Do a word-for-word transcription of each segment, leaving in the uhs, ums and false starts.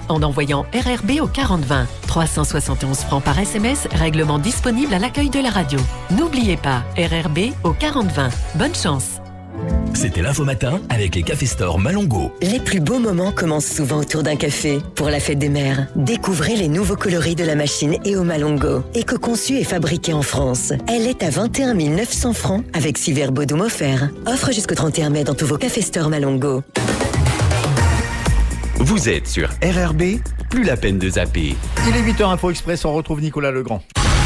en envoyant R R B au quarante vingt. trois cent soixante et onze francs par S M S, règlement disponible à l'accueil de la radio. N'oubliez pas, R R B au quarante vingt. Bonne chance. C'était l'Info Matin avec les Café Store Malongo. Les plus beaux moments commencent souvent autour d'un café. Pour la fête des mères, découvrez les nouveaux coloris de la machine E O Malongo. Éco-conçue et fabriquée en France. Elle est à vingt et un mille neuf cents francs avec six verres Bodum offerts. Offre jusqu'au trente et un mai dans tous vos Café Store Malongo. Vous êtes sur R R B, plus la peine de zapper. Il est huit heures Info Express, on retrouve Nicolas Legrand.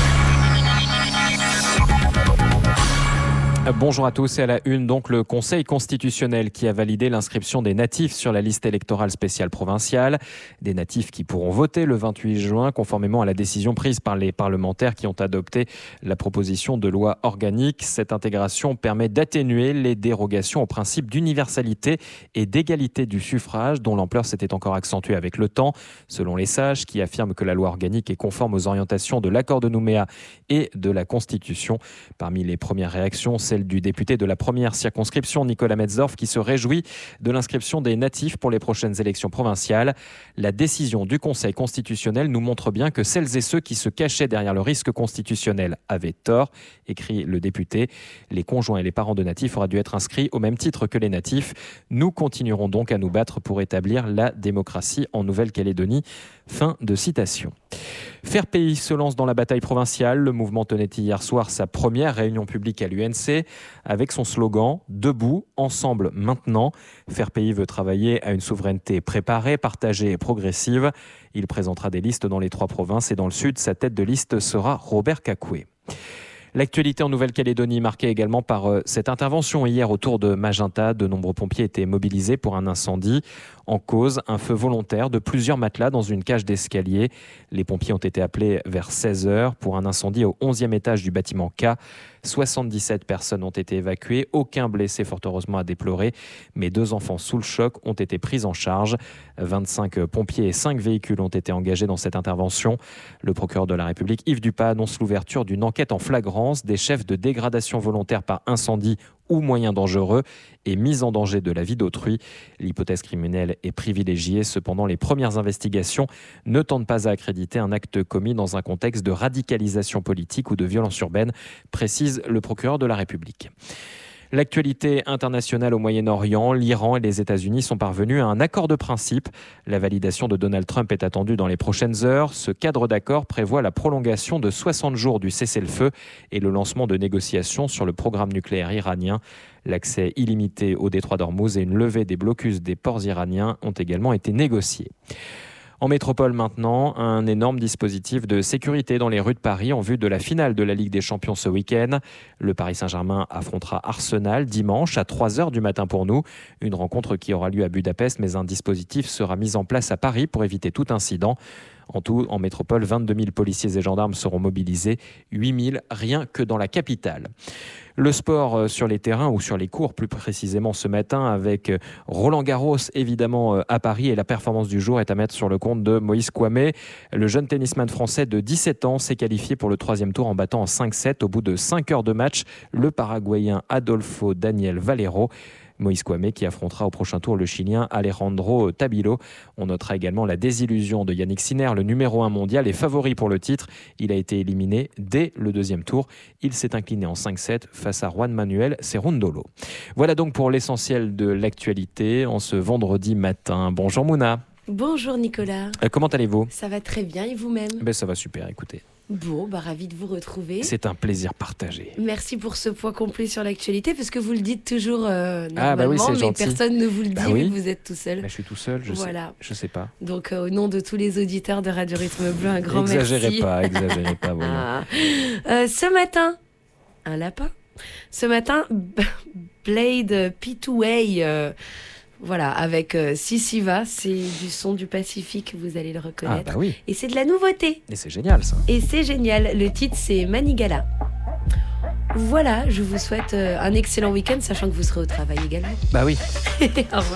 Bonjour à tous et à la une, donc le Conseil constitutionnel qui a validé l'inscription des natifs sur la liste électorale spéciale provinciale. Des natifs qui pourront voter le vingt-huit juin conformément à la décision prise par les parlementaires qui ont adopté la proposition de loi organique. Cette intégration permet d'atténuer les dérogations au principe d'universalité et d'égalité du suffrage dont l'ampleur s'était encore accentuée avec le temps. Selon les sages qui affirment que la loi organique est conforme aux orientations de l'accord de Nouméa et de la Constitution. Parmi les premières réactions, c'est du député de la première circonscription, Nicolas Metzdorf, qui se réjouit de l'inscription des natifs pour les prochaines élections provinciales. La décision du Conseil constitutionnel nous montre bien que celles et ceux qui se cachaient derrière le risque constitutionnel avaient tort, écrit le député. Les conjoints et les parents de natifs auraient dû être inscrits au même titre que les natifs. Nous continuerons donc à nous battre pour établir la démocratie en Nouvelle-Calédonie. Fin de citation. Faire Pays se lance dans la bataille provinciale. Le mouvement tenait hier soir sa première réunion publique à l'U N C avec son slogan « Debout, ensemble, maintenant ». Faire Pays veut travailler à une souveraineté préparée, partagée et progressive. Il présentera des listes dans les trois provinces et dans le sud, sa tête de liste sera Robert Cacoué. L'actualité en Nouvelle-Calédonie marquée également par euh, cette intervention hier autour de Magenta. De nombreux pompiers étaient mobilisés pour un incendie. En cause, un feu volontaire de plusieurs matelas dans une cage d'escalier. Les pompiers ont été appelés vers seize heures pour un incendie au onzième étage du bâtiment K. soixante-dix-sept personnes ont été évacuées, aucun blessé fort heureusement à déplorer, mais deux enfants sous le choc ont été pris en charge. vingt-cinq pompiers et cinq véhicules ont été engagés dans cette intervention. Le procureur de la République, Yves Dupas, annonce l'ouverture d'une enquête en flagrance des chefs de dégradation volontaire par incendie ou moyens dangereux et mise en danger de la vie d'autrui. L'hypothèse criminelle est privilégiée. Cependant, les premières investigations ne tentent pas à accréditer un acte commis dans un contexte de radicalisation politique ou de violence urbaine, précise le procureur de la République. L'actualité internationale au Moyen-Orient, l'Iran et les États-Unis sont parvenus à un accord de principe. La validation de Donald Trump est attendue dans les prochaines heures. Ce cadre d'accord prévoit la prolongation de soixante jours du cessez-le-feu et le lancement de négociations sur le programme nucléaire iranien. L'accès illimité au détroit d'Ormuz et une levée des blocus des ports iraniens ont également été négociés. En métropole maintenant, un énorme dispositif de sécurité dans les rues de Paris en vue de la finale de la Ligue des Champions ce week-end. Le Paris Saint-Germain affrontera Arsenal dimanche à trois heures du matin pour nous. Une rencontre qui aura lieu à Budapest, mais un dispositif sera mis en place à Paris pour éviter tout incident. En tout, en métropole, vingt-deux mille policiers et gendarmes seront mobilisés, huit mille rien que dans la capitale. Le sport sur les terrains ou sur les cours plus précisément ce matin avec Roland Garros évidemment à Paris et la performance du jour est à mettre sur le compte de Moïse Kouamé. Le jeune tennisman français de dix-sept ans s'est qualifié pour le troisième tour en battant en cinq sept au bout de cinq heures de match le Paraguayen Adolfo Daniel Valero. Moïse Kouamé qui affrontera au prochain tour le Chilien Alejandro Tabilo. On notera également la désillusion de Yannick Sinner, le numéro un mondial et favori pour le titre. Il a été éliminé dès le deuxième tour. Il s'est incliné en cinq sept face à Juan Manuel Cerundolo. Voilà donc pour l'essentiel de l'actualité en ce vendredi matin. Bonjour Mouna. Bonjour Nicolas. Euh, comment allez-vous ? Ça va très bien et vous-même ? Ben, ça va super, écoutez. Bon, bah ravi de vous retrouver. C'est un plaisir partagé. Merci pour ce point complet sur l'actualité, parce que vous le dites toujours euh, normalement, ah bah oui, c'est mais gentil. Personne ne vous le dit, bah oui. vu que vous êtes tout seul. Bah, je suis tout seul, je voilà. sais, je sais pas. Donc euh, au nom de tous les auditeurs de Radio Rythme Bleu, un grand exagérez merci. Pas, exagérez pas, voilà. ah. euh, Ce matin, un lapin. Ce matin, Blade P deux A... Euh, Voilà, avec euh, Sisiva, c'est du son du Pacifique, vous allez le reconnaître. Ah bah oui. Et c'est de la nouveauté. Et c'est génial ça. Et c'est génial. Le titre, c'est Manigala. Voilà, je vous souhaite euh, un excellent week-end, sachant que vous serez au travail également. Bah oui. Au revoir.